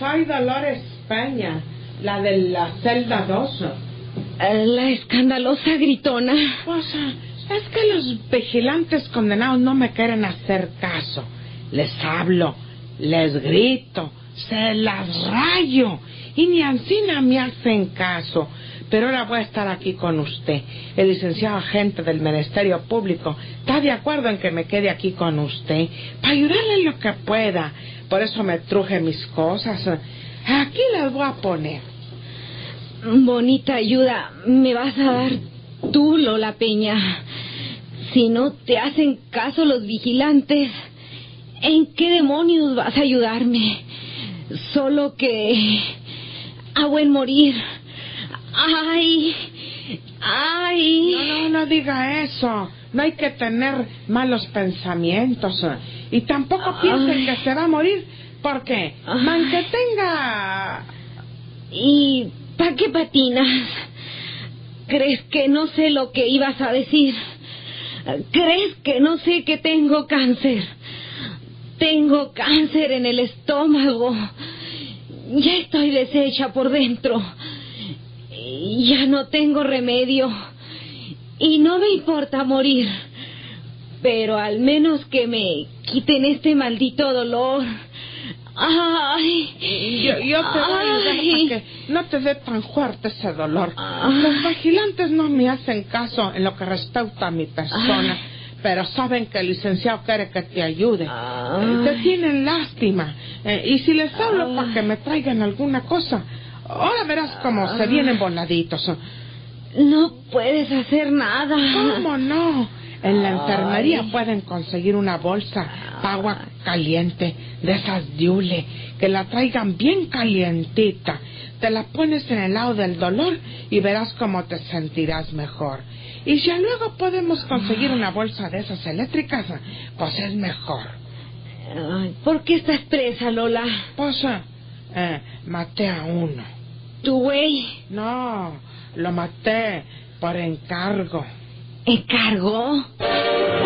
Soy Dolores Peña, la de la celda 2. La escandalosa gritona. Pues es que los vigilantes condenados no me quieren hacer caso. Les hablo, les grito, se las rayo y ni ansina me hacen caso. Pero ahora voy a estar aquí con usted. El licenciado agente del Ministerio Público está de acuerdo en que me quede aquí con usted para ayudarle en lo que pueda. Por eso me truje mis cosas. Aquí las voy a poner. Bonita ayuda me vas a dar tú, Lola Peña. Si no te hacen caso los vigilantes, ¿en qué demonios vas a ayudarme? Solo que a buen morir. ¡Ay! No diga eso. No hay que tener malos pensamientos. Y tampoco piense que se va a morir, porque aunque tenga... ¿Y para qué patinas? ¿Crees que no sé lo que ibas a decir? ¿Crees que no sé que tengo cáncer? Tengo cáncer en el estómago. Ya estoy deshecha por dentro. Ya no tengo remedio. Y no me importa morir. Pero al menos que me quiten este maldito dolor. ¡Ay! Yo te voy a ayudar para que no te dé tan fuerte ese dolor. Los vigilantes no me hacen caso en lo que respecta a mi persona, pero saben que el licenciado quiere que te ayude. Te tienen lástima. Y si les hablo para que me traigan alguna cosa, ahora verás cómo se vienen voladitos. No puedes hacer nada. ¿Cómo no? En la enfermería pueden conseguir una bolsa de agua caliente, de esas de hule, que la traigan bien calientita. Te la pones en el lado del dolor y verás cómo te sentirás mejor. Y si luego podemos conseguir una bolsa de esas eléctricas, pues es mejor. ¿Por qué estás presa, Lola? Pues maté a uno. ¿Tu güey? No, lo maté por encargo. ¿Encargo?